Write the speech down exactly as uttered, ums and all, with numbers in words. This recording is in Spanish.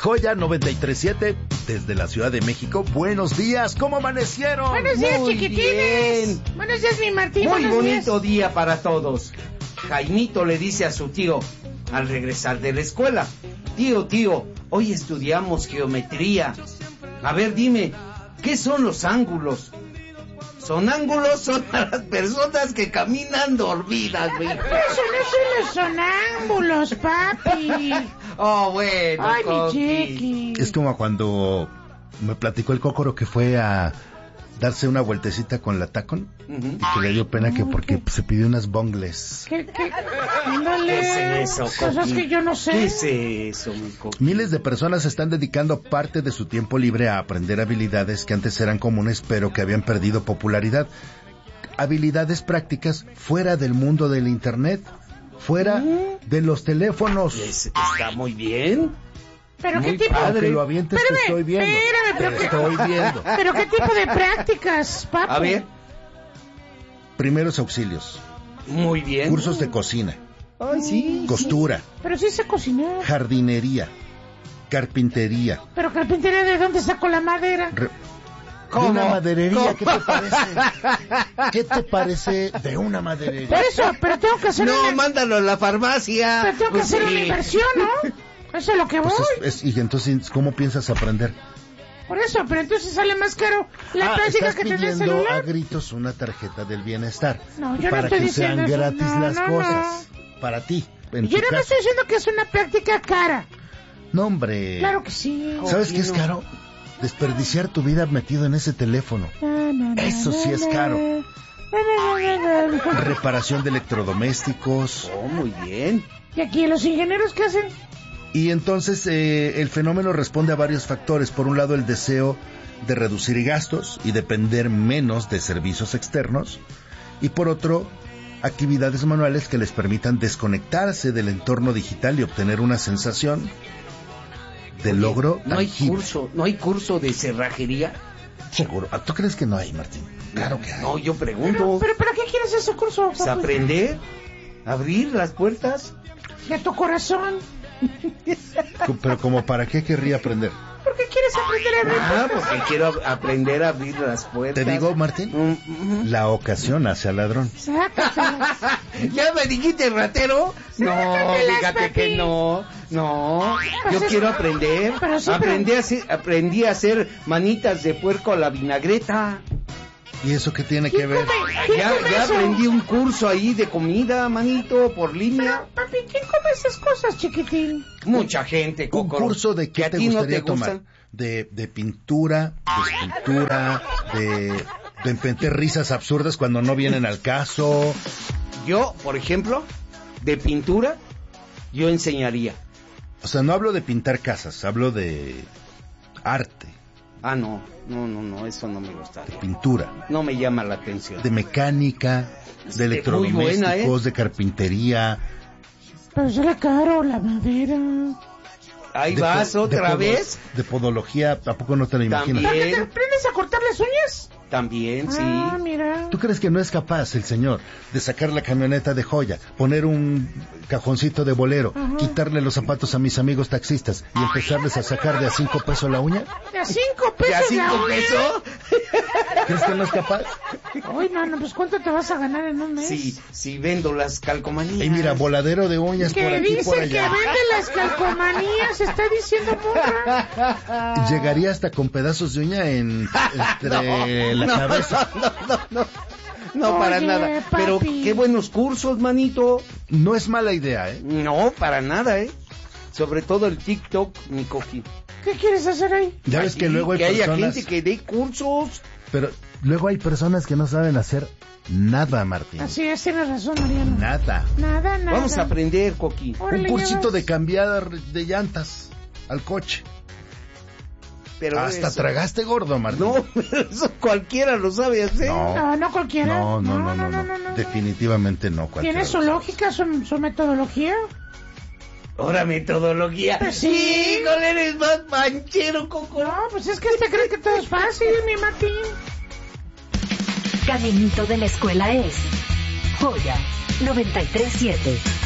Joya noventa y tres punto siete, desde la Ciudad de México. Buenos días, ¿cómo amanecieron? Buenos días, Muy chiquitines. bien. Buenos días, mi Martín. Muy Buenos bonito días. día para todos. Jaimito le dice a su tío al regresar de la escuela: Tío, tío, hoy estudiamos geometría. A ver, dime, ¿qué son los ángulos? Son ángulos, son a las personas que caminan dormidas, güey. Eso no son los sonámbulos, papi. Oh, bueno, Ay, mi Coqui. chiqui. Es como cuando me platicó el Cócoro que fue a darse una vueltecita con la Tacon, Ujú. y que le dio pena que porque se pidió unas bongles. ¿Qué, qué? Ándale. ¿Qué es eso, Cosas Coqui? que yo no sé. ¿Qué es eso, mi Coqui? Miles de personas están dedicando parte de su tiempo libre a aprender habilidades que antes eran comunes pero que habían perdido popularidad. Habilidades prácticas fuera del mundo del internet, fuera de los teléfonos. Es- está muy bien. ¿Pero Muy qué tipo? padre. Aunque lo avientes, te Espérame, estoy viendo. espérame, pero Te qué- estoy viendo. ¿Pero qué tipo de prácticas, papi? A ver, Primeros auxilios, muy bien. cursos de cocina, Ay, sí. costura, Pero sí sé cocinar. jardinería, carpintería. Pero carpintería, ¿de dónde saco la madera? Re- ¿Cómo? De una maderería, ¿Cómo? ¿qué te parece? ¿Qué te parece de una maderería? Por eso, pero tengo que hacer No, una... mándalo a la farmacia. Pero tengo que Pues hacer sí. una inversión, ¿no? Eso es lo que voy. Pues es- es- y entonces, ¿cómo piensas aprender? Por eso, pero entonces sale más caro la Ah, práctica estás que tener pidiendo a celular. gritos una tarjeta del bienestar. No, yo no para estoy que diciendo sean eso. gratis No, las no, cosas. Para ti, en Yo tu no me caso. estoy diciendo que es una práctica cara. No, hombre. Claro que sí. ¿Sabes qué es no. caro? Desperdiciar tu vida metido en ese teléfono. Na, na, na, Eso sí es na, caro. na, na, na, na, na. Reparación de electrodomésticos. Oh, muy bien. ¿Y aquí los ingenieros qué hacen? Y entonces eh, el fenómeno responde a varios factores. Por un lado, el deseo de reducir gastos y depender menos de servicios externos. Y por otro, actividades manuales que les permitan desconectarse del entorno digital y obtener una sensación de Oye, logro No hay tangible. curso, no hay curso de cerrajería. Seguro. ¿Tú crees que no hay, Martín? Claro que hay. No, yo Pero, pregunto. pero ¿para qué quieres ese curso? Pues papi? aprender, abrir las puertas. De tu corazón. Pero como para qué querría aprender. ¿Por qué quieres aprender a abrir Ah, puertas? porque quiero ab- aprender a abrir las puertas. Te digo, Martín, Mm, mm. la ocasión hace al ladrón. Sácatelas. ¿Ya me dijiste ratero? No, Sácatelas, fíjate papi. que no, no. Yo Pues es- quiero aprender. pero sí, aprendí, pero- a hacer, aprendí a hacer manitas de puerco a la vinagreta. ¿Y eso qué tiene que ¿Quién ver? come, ¿quién Ya, come ya eso? aprendí un curso ahí de comida, manito, por línea. Pero, papi, ¿quién come esas cosas, chiquitín? Mucha gente, ¿Un Coco. curso de qué ¿Que a te ti no gustaría te tomar? gustan? De, de pintura, de escultura, de, de inventar risas absurdas cuando no vienen al caso. Yo, por ejemplo, de pintura, yo enseñaría. O sea, no hablo de pintar casas, hablo de arte, Ah, no, no, no, no, eso no me gusta. pintura, No me llama la atención. de mecánica, Este, de electrodomésticos, muy buena, ¿eh? de carpintería. Pero sale caro la madera. Ahí de vas po- de otra podo- vez. De podología, ¿a poco no te lo imaginas? También. ¿Para qué te aprendes a cortar las uñas? También, sí. Ah, mira. ¿Tú crees que no es capaz el señor de sacar la camioneta de Joya, poner un cajoncito de bolero, Ajá. quitarle los zapatos a mis amigos taxistas y empezarles a sacar de a cinco pesos la uña? ¿De a cinco ¿De pesos a la cinco uña? pesos? ¿Crees que no es capaz? Ay, mano, pues ¿cuánto te vas a ganar en un mes? Sí, sí, vendo las calcomanías. Y mira, voladero de uñas por Que aquí y por dice que allá. vende las calcomanías, está diciendo morra. Llegaría hasta con pedazos de uña en, entre la no, cabeza. No, no, no, no, no para Oye, nada. papi. Pero qué buenos cursos, manito. No es mala idea, ¿eh? No, para nada, ¿eh? Sobre todo el TikTok, mi coqui. ¿Qué quieres hacer ahí? Ya ves que Así, luego hay que haya personas... gente que dé cursos. Pero luego hay personas que no saben hacer nada, Martín. Así es, tienes razón, Mariano. Nada. Nada, nada. Vamos a aprender, coqui. Órale, Un ya cursito vas. de cambiar de llantas al coche. Pero Hasta eso- tragaste gordo, Martín. No, eso cualquiera lo sabe hacer. No. No, no cualquiera. No, no, no, no, no. Definitivamente no. cualquiera Tiene su lo sabe. lógica, su, su metodología. Ahora metodología. Pues sí. Híjole, eres más manchero, Coco. No, pues es que este cree que todo es fácil, mi Martín. Caminito de la escuela es Joya noventa y tres punto siete.